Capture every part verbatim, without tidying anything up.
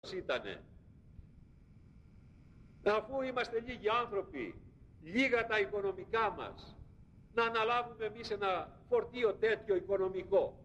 ήτανε, αφού είμαστε λίγοι άνθρωποι, λίγα τα οικονομικά μας, να αναλάβουμε εμείς ένα φορτίο τέτοιο οικονομικό.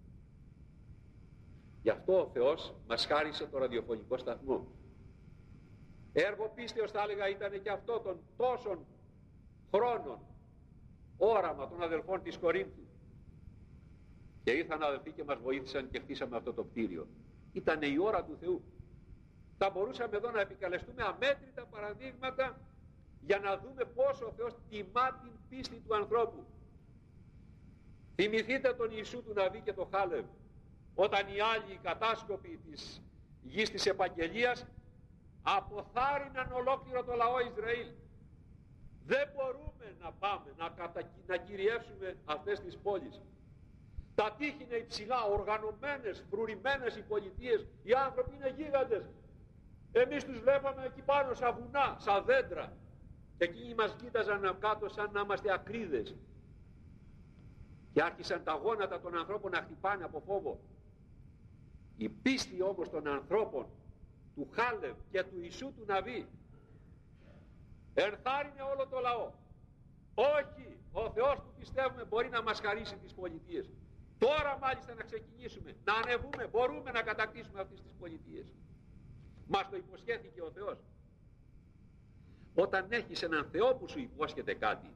Γι' αυτό ο Θεός μας χάρισε το ραδιοφωνικό σταθμό. Έργο πίστεως θα έλεγα ήταν και αυτό των τόσων χρόνων όραμα των αδελφών της Κορίνθου. Και ήρθαν αδελφοί και μας βοήθησαν και χτίσαμε αυτό το κτίριο. Ήταν η ώρα του Θεού. Θα μπορούσαμε εδώ να επικαλεστούμε αμέτρητα παραδείγματα για να δούμε πόσο ο Θεός τιμά την πίστη του ανθρώπου. Θυμηθείτε τον Ιησού του Ναβί και τον Χάλευ, όταν οι άλλοι οι κατάσκοποι της γης της επαγγελίας αποθάρρυναν ολόκληρο το λαό Ισραήλ. Δεν μπορούμε να πάμε να, κατα... να κυριεύσουμε αυτές τις πόλεις. Τα τείχη είναι υψηλά, οργανωμένες, φρουρημένες οι πολιτείες, οι άνθρωποι είναι γίγαντες. Εμείς τους βλέπαμε εκεί πάνω σαν βουνά, σαν δέντρα, και εκείνοι μας κοίταζαν κάτω σαν να είμαστε ακρίδες. Και άρχισαν τα γόνατα των ανθρώπων να χτυπάνε από φόβο. Η πίστη όμως των ανθρώπων, του Χάλευ και του Ιησού του Ναβί, ενθάρρυνε όλο το λαό. Όχι, ο Θεός που πιστεύουμε μπορεί να μας χαρίσει τις πολιτείες. Τώρα μάλιστα να ξεκινήσουμε, να ανεβούμε, μπορούμε να κατακτήσουμε αυτές τις πολιτείες. Μας το υποσχέθηκε ο Θεός. Όταν έχεις έναν Θεό που σου υπόσχεται κάτι,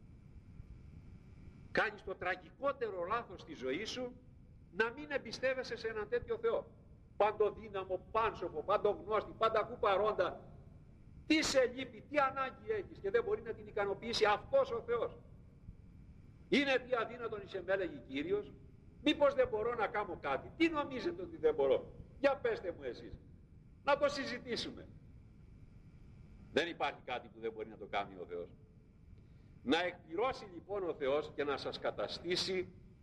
κάνεις το τραγικότερο λάθος στη ζωή σου να μην εμπιστεύεσαι σε έναν τέτοιο Θεό. Παντοδύναμο, πάνσοφο, παντογνώστη, πανταχού παρόντα. Τι σε λείπει, τι ανάγκη έχεις και δεν μπορεί να την ικανοποιήσει αυτός ο Θεός. Είναι τι αδύνατον εις εμέλεγε Κύριος? Μήπως δεν μπορώ να κάνω κάτι? Τι νομίζετε ότι δεν μπορώ? Για πέστε μου εσείς, να το συζητήσουμε. Δεν υπάρχει κάτι που δεν μπορεί να το κάνει ο Θεός. Να εκπληρώσει λοιπόν ο Θεός και να σας καταστήσει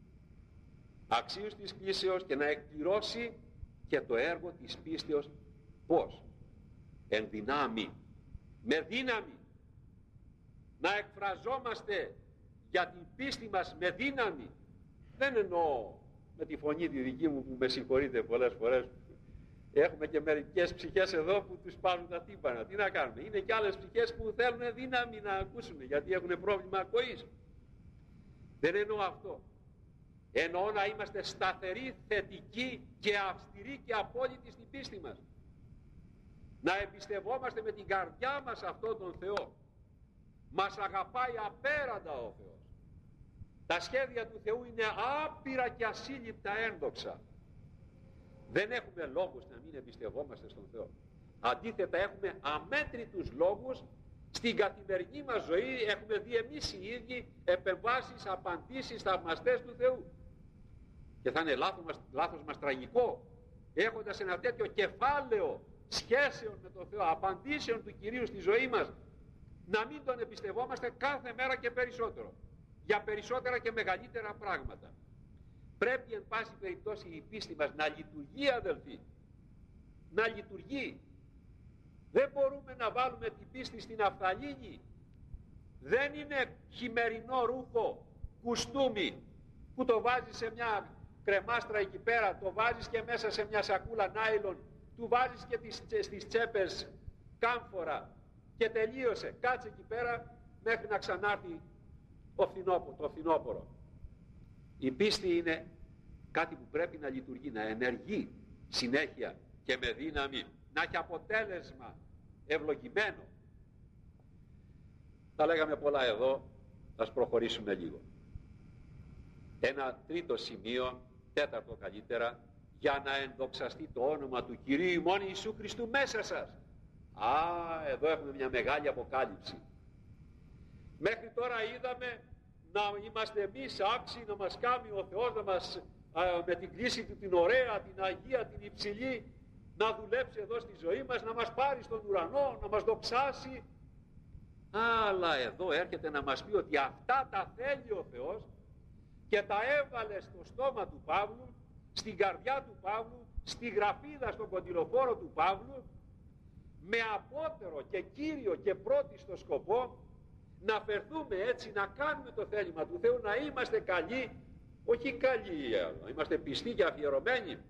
αξίους της πίστεως και να εκπληρώσει και το έργο της πίστεως. Πώς? Εν δυνάμει, με δύναμη. Να εκφραζόμαστε για την πίστη μας με δύναμη. Δεν εννοώ με τη φωνή τη δική μου που με συγχωρείτε πολλές φορές. Έχουμε και μερικές ψυχές εδώ που τους πάρουν τα τύμπανα. Τι να κάνουμε? Είναι και άλλες ψυχές που θέλουν δύναμη να ακούσουν γιατί έχουν πρόβλημα ακοής. Δεν εννοώ αυτό. Εννοώ να είμαστε σταθεροί, θετικοί και αυστηροί και απόλυτοι στην πίστη μας. Να εμπιστευόμαστε με την καρδιά μας αυτόν τον Θεό. Μας αγαπάει απέραντα ο Θεός. Τα σχέδια του Θεού είναι άπειρα και ασύλληπτα ένδοξα. Δεν έχουμε λόγους να μην εμπιστευόμαστε στον Θεό. Αντίθετα έχουμε αμέτρητους λόγους στην καθημερινή μας ζωή. Έχουμε δει εμείς οι ίδιοι επεμβάσεις, απαντήσεις θαυμαστές του Θεού. Και θα είναι λάθος μας, λάθος μας τραγικό, έχοντας ένα τέτοιο κεφάλαιο σχέσεων με τον Θεό, απαντήσεων του Κυρίου στη ζωή μας, να μην τον εμπιστευόμαστε κάθε μέρα και περισσότερο, για περισσότερα και μεγαλύτερα πράγματα. Πρέπει εν πάση περιπτώσει η πίστη μας να λειτουργεί, αδελφοί, να λειτουργεί. Δεν μπορούμε να βάλουμε την πίστη στην αφθαλήνη. Δεν είναι χειμερινό ρούχο, κουστούμι, που το βάζεις σε μια κρεμάστρα εκεί πέρα, το βάζεις και μέσα σε μια σακούλα νάιλον, του βάζεις και τις, στις τσέπες κάμφορα και τελείωσε. Κάτσε εκεί πέρα μέχρι να ξανάρθει ο φθινόπωρο, το φθινόπωρο. Η πίστη είναι κάτι που πρέπει να λειτουργεί, να ενεργεί συνέχεια και με δύναμη, να έχει αποτέλεσμα ευλογημένο. Τα λέγαμε πολλά εδώ, ας προχωρήσουμε λίγο. Ένα τρίτο σημείο, τέταρτο καλύτερα, για να ενδοξαστεί το όνομα του Κυρίου ημών Ιησού Χριστού μέσα σας. Α, εδώ έχουμε μια μεγάλη αποκάλυψη. Μέχρι τώρα είδαμε να είμαστε εμείς άξιοι, να μας κάνει ο Θεός, να μας, α, με την κλίση του την ωραία, την αγία, την υψηλή, να δουλέψει εδώ στη ζωή μας, να μας πάρει στον ουρανό, να μας δοξάσει. Αλλά εδώ έρχεται να μας πει ότι αυτά τα θέλει ο Θεός και τα έβαλε στο στόμα του Παύλου, στην καρδιά του Παύλου, στη γραφίδα, στον κοντιλοφόρο του Παύλου, με απότερο και κύριο και πρώτιστο σκοπό να φερθούμε έτσι, να κάνουμε το θέλημα του Θεού, να είμαστε καλοί, όχι καλοί, να είμαστε πιστοί και αφιερωμένοι,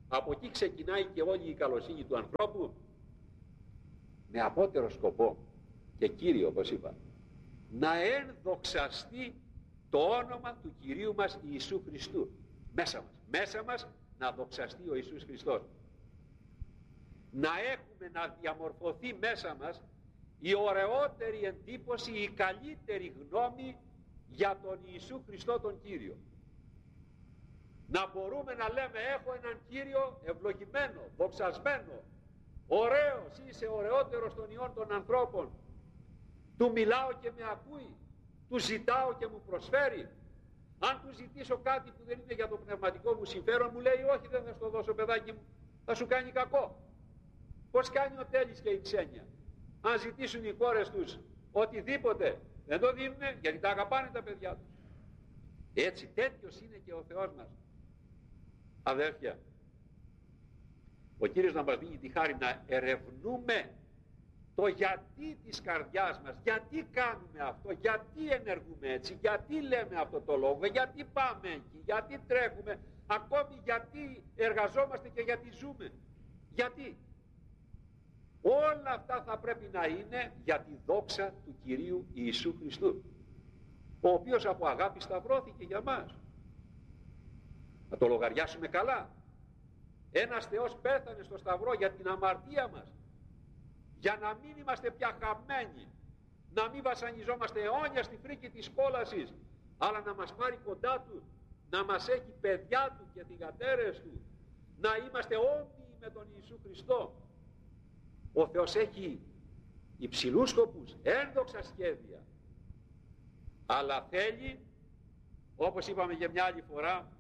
Από εκεί ξεκινάει και όλη η καλοσύνη του ανθρώπου, με απότερο σκοπό και κύριο, όπως είπα, να ενδοξαστεί το όνομα του Κυρίου μας Ιησού Χριστού μέσα μας. Μέσα μας να δοξαστεί ο Ιησούς Χριστός. Να έχουμε, να διαμορφωθεί μέσα μας η ωραιότερη εντύπωση, η καλύτερη γνώμη για τον Ιησού Χριστό τον Κύριο. Να μπορούμε να λέμε, έχω έναν Κύριο ευλογημένο, δοξασμένο, ωραίος, είσαι ωραιότερος των ιών των ανθρώπων. Του μιλάω και με ακούει, του ζητάω και μου προσφέρει. Αν του ζητήσω κάτι που δεν είναι για το πνευματικό μου συμφέρον, μου λέει όχι, δεν θα στο δώσω, παιδάκι μου, θα σου κάνει κακό. Πώς κάνει ο Τέλης και η Ξένια? Αν ζητήσουν οι κόρες τους οτιδήποτε, δεν το δίνουνε, γιατί τα αγαπάνε τα παιδιά τους. Έτσι, τέτοιος είναι και ο Θεός μας. Αδέρφια, ο Κύριος να μας δίνει τη χάρη να ερευνούμε το γιατί της καρδιάς μας, γιατί κάνουμε αυτό, γιατί ενεργούμε έτσι, γιατί λέμε αυτό το λόγο, γιατί πάμε εκεί, γιατί τρέχουμε, ακόμη γιατί εργαζόμαστε και γιατί ζούμε. Γιατί? Όλα αυτά θα πρέπει να είναι για τη δόξα του Κυρίου Ιησού Χριστού, ο οποίος από αγάπη σταυρώθηκε για μας. Να το λογαριάσουμε καλά. Ένας Θεός πέθανε στο σταυρό για την αμαρτία μας, για να μην είμαστε πια χαμένοι, να μην βασανιζόμαστε αιώνια στη φρίκη της κόλασης, αλλά να μας πάρει κοντά Του, να μας έχει παιδιά Του και θυγατέρες Του, να είμαστε όμοιοι με τον Ιησού Χριστό. Ο Θεός έχει υψηλούς σκοπούς, ένδοξα σχέδια, αλλά θέλει, όπως είπαμε και μια άλλη φορά,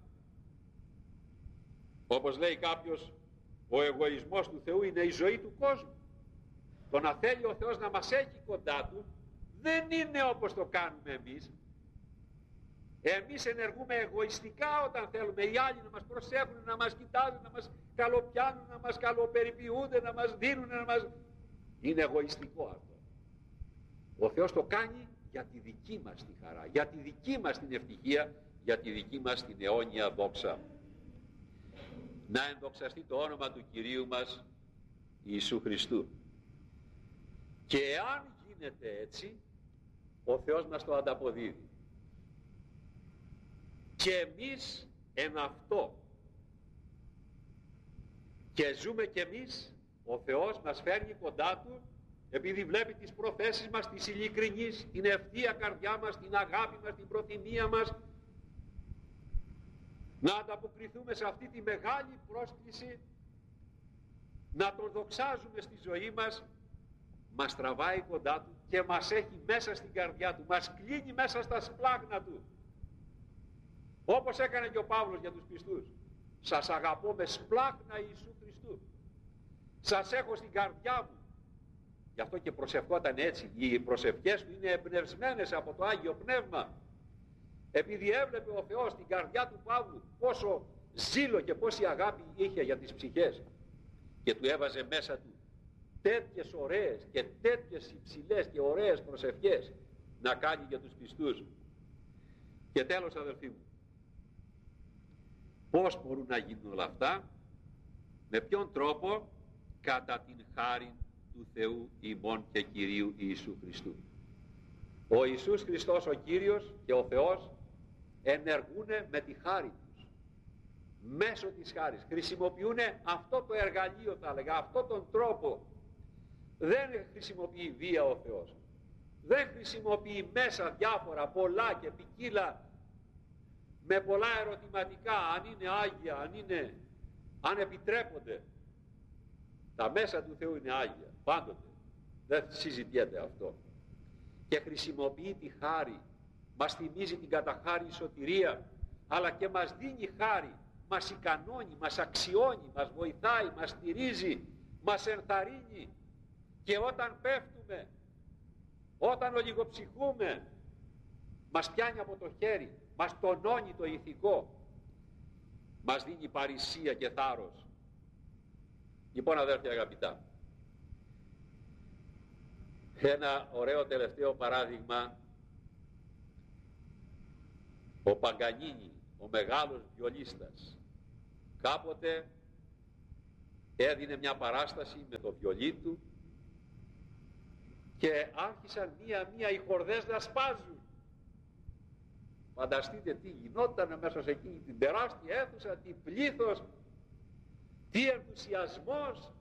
όπως λέει κάποιος, ο εγωισμός του Θεού είναι η ζωή του κόσμου. Το να θέλει ο Θεός να μας έχει κοντά Του δεν είναι όπως το κάνουμε εμείς. Εμείς ενεργούμε εγωιστικά όταν θέλουμε οι άλλοι να μας προσέχουν, να μας κοιτάζουν, να μας καλοπιάνουν, να μας καλοπεριποιούνται, να μας δίνουν, να μας... Είναι εγωιστικό αυτό. Ο Θεός το κάνει για τη δική μας τη χαρά, για τη δική μας την ευτυχία, για τη δική μας την αιώνια δόξα. Να ενδοξαστεί το όνομα του Κυρίου μας Ιησού Χριστού. Και εάν γίνεται έτσι, ο Θεός μας το ανταποδίδει. Και εμείς εν αυτό. Και ζούμε κι εμείς, ο Θεός μας φέρνει κοντά Του, επειδή βλέπει τις προθέσεις μας, τις ειλικρινείς, την ευθεία καρδιά μας, την αγάπη μας, την προθυμία μας, να ανταποκριθούμε σε αυτή τη μεγάλη πρόσκληση, να Τον δοξάζουμε στη ζωή μας. Μας τραβάει κοντά Του και μας έχει μέσα στην καρδιά Του, μας κλείνει μέσα στα σπλάγνα Του, όπως έκανε και ο Παύλος για τους πιστούς. Σας αγαπώ με σπλάγνα Ιησού Χριστού, σας έχω στην καρδιά μου. Γι' αυτό και προσευχόταν έτσι. Οι προσευχές του είναι εμπνευσμένες από το Άγιο Πνεύμα, επειδή έβλεπε ο Θεός στην καρδιά του Παύλου πόσο ζήλο και πόση αγάπη είχε για τις ψυχές, και του έβαζε μέσα του τέτοιες ωραίες και τέτοιες υψηλές και ωραίες προσευχές να κάνει για τους πιστούς. Και τέλος, αδελφοί μου, πώς μπορούν να γίνουν όλα αυτά? Με ποιον τρόπο? Κατά την χάρη του Θεού ημών και Κυρίου Ιησού Χριστού. Ο Ιησούς Χριστός ο Κύριος και ο Θεός ενεργούνε με τη χάρη τους, μέσω της χάρης. Χρησιμοποιούν αυτό το εργαλείο, θα έλεγα, αυτό τον τρόπο. Δεν χρησιμοποιεί βία ο Θεός, δεν χρησιμοποιεί μέσα διάφορα πολλά και ποικίλα, με πολλά ερωτηματικά, αν είναι άγια, αν είναι, αν επιτρέπονται. Τα μέσα του Θεού είναι άγια πάντοτε, δεν συζητιέται αυτό. Και χρησιμοποιεί τη χάρη, μας θυμίζει την καταχάρη σωτηρία, αλλά και μας δίνει χάρη, μας ικανώνει, μας αξιώνει, μας βοηθάει, μας στηρίζει, μας ενθαρρύνει. Και όταν πέφτουμε, όταν ολιγοψυχούμε, μας πιάνει από το χέρι, μας τονώνει το ηθικό, μας δίνει παρησία και θάρρος. Λοιπόν, αδέρφια αγαπητά, ένα ωραίο τελευταίο παράδειγμα, ο Παγκανίνη, ο μεγάλος βιολίστας, κάποτε έδινε μια παράσταση με το βιολί του και άρχισαν μία-μία οι χορδές να σπάζουν. Φανταστείτε τι γινόταν μέσα σε εκείνη την τεράστια αίθουσα, τι πλήθος, τι ενθουσιασμός.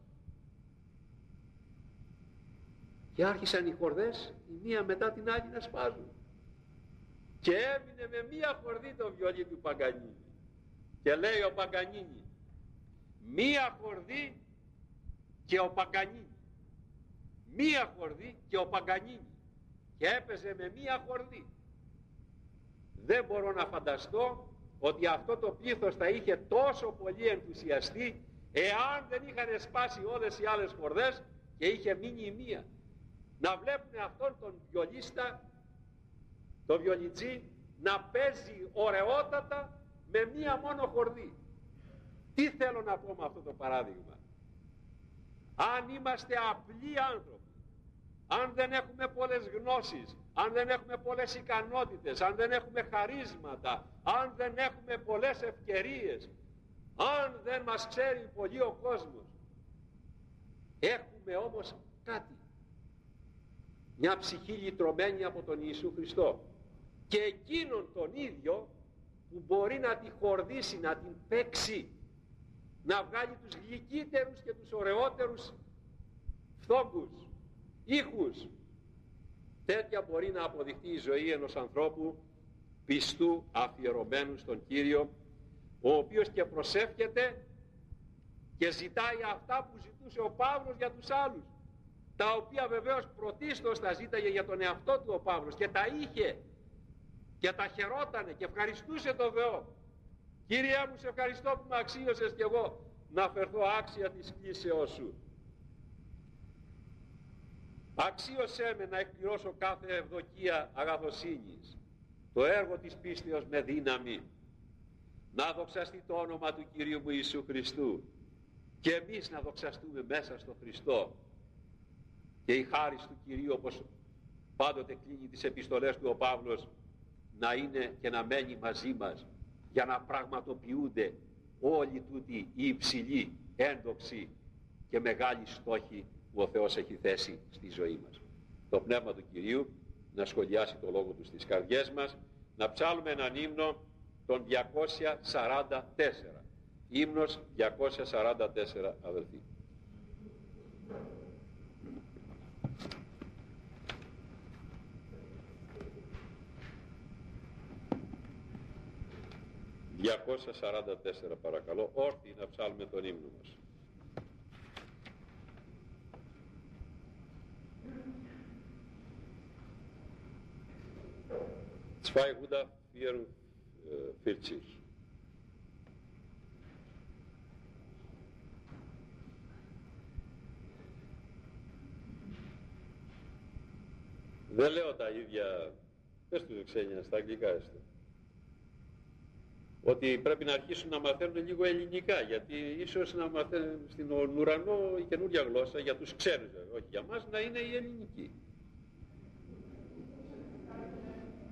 Και άρχισαν οι χορδές η μία μετά την άλλη να σπάζουν. Και έμεινε με μία χορδή το βιολί του Παγκανίνη. Και λέει ο Παγκανίνη, μία χορδή και ο Παγκανίνη. Μία χορδή και ο Παγκανίνη. Και έπαιζε με μία χορδή. Δεν μπορώ να φανταστώ ότι αυτό το πλήθος θα είχε τόσο πολύ ενθουσιαστεί εάν δεν είχαν σπάσει όλες οι άλλες χορδές και είχε μείνει η μία. Να βλέπουν αυτόν τον βιολίστα, τον βιολιτζή, να παίζει ωραιότατα με μία μόνο χορδή. Τι θέλω να πω με αυτό το παράδειγμα? Αν είμαστε απλοί άνθρωποι, αν δεν έχουμε πολλές γνώσεις, αν δεν έχουμε πολλές ικανότητες, αν δεν έχουμε χαρίσματα, αν δεν έχουμε πολλές ευκαιρίες, αν δεν μας ξέρει πολύ ο κόσμος, έχουμε όμως κάτι. Μια ψυχή λυτρωμένη από τον Ιησού Χριστό. Και εκείνον τον ίδιο που μπορεί να τη χορδήσει, να την παίξει, να βγάλει τους γλυκύτερους και τους ωραιότερους φθόγκους, ήχους. Τέτοια μπορεί να αποδειχτεί η ζωή ενός ανθρώπου πιστού, αφιερωμένου στον Κύριο, ο οποίος και προσεύχεται και ζητάει αυτά που ζητούσε ο Παύλος για τους άλλους, τα οποία βεβαίως πρωτίστως τα ζήταγε για τον εαυτό του ο Παύλος και τα είχε και τα χαιρότανε και ευχαριστούσε τον Θεό. Κύριε μου, σε ευχαριστώ που με αξίωσες και εγώ να φερθώ άξια της κλήσεώς σου. Αξίωσέ με να εκπληρώσω κάθε ευδοκία αγαθοσύνης, το έργο της πίστεως με δύναμη, να δοξαστεί το όνομα του Κυρίου μου Ιησού Χριστού και εμείς να δοξαστούμε μέσα στο Χριστό. Και η χάρις του Κυρίου, όπως πάντοτε κλείνει τις επιστολές του ο Παύλος, να είναι και να μένει μαζί μας για να πραγματοποιούνται όλοι τούτοι οι υψηλοί, έντοξοι και μεγάλοι στόχοι που ο Θεός έχει θέσει στη ζωή μας. Το Πνεύμα του Κυρίου να σχολιάσει το λόγο του στις καρδιές μας, να ψάλουμε έναν ύμνο τον διακόσια σαράντα τέσσερα. Ύμνος διακόσια σαράντα τέσσερα, αδελφοί. διακόσια σαράντα τέσσερα παρακαλώ, όρθιοι να ψάλουμε τον ύμνο μας. zweihundertvierundvierzig. Δεν λέω τα ίδια, πες του ξένια, στα αγγλικά έστω. Ότι πρέπει να αρχίσουν να μαθαίνουν λίγο ελληνικά, γιατί ίσως να μαθαίνουν στην ουρανό η καινούργια γλώσσα για τους ξένους, όχι για μας, να είναι η ελληνική.